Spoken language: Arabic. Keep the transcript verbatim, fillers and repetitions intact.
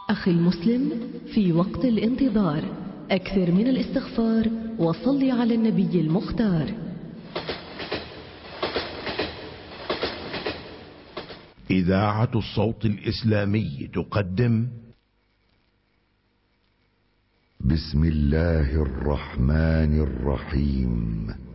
أخي المسلم، في وقت الانتظار أكثر من الاستغفار وصل على النبي المختار. إذاعة الصوت الإسلامي تقدم بسم الله الرحمن الرحيم.